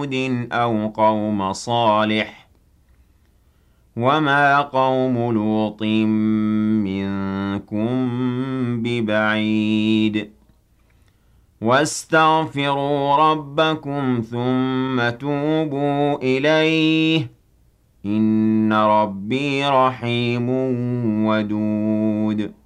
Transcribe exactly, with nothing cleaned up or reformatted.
أو قوم صالح وما قوم لوط منكم ببعيد واستغفروا ربكم ثم توبوا إليه إن ربي رحيم ودود